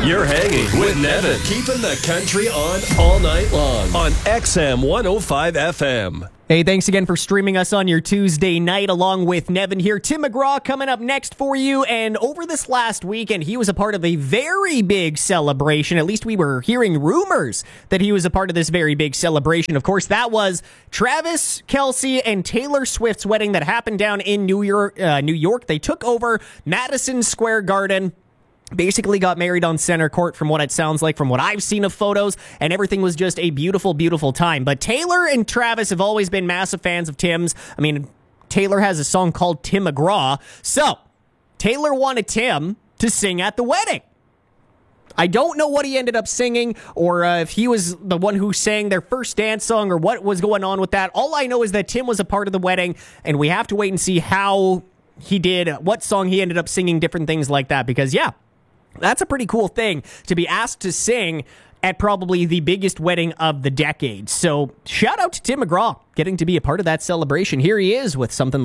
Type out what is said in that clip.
You're hanging with Nevin, keeping the country on all night long on XM 105 FM. Hey, thanks again for streaming us on your Tuesday night along with Nevin here. Tim McGraw coming up next for you. And over this last weekend, he was a part of a very big celebration. At least we were hearing rumors that he was a part of this very big celebration. Of course, that was Travis Kelce and Taylor Swift's wedding that happened down in New York. They took over Madison Square Garden. Basically got married on center court from what it sounds like, from what I've seen of photos, and everything was just a beautiful, beautiful time. But Taylor and Travis have always been massive fans of Tim's. I mean, Taylor has a song called Tim McGraw. So, Taylor wanted Tim to sing at the wedding. I don't know what he ended up singing, or if he was the one who sang their first dance song, or what was going on with that. All I know is that Tim was a part of the wedding, and we have to wait and see how he did, what song he ended up singing, different things like that, because, yeah, that's a pretty cool thing to be asked to sing at probably the biggest wedding of the decade. So shout out to Tim McGraw getting to be a part of that celebration. Here he is with something like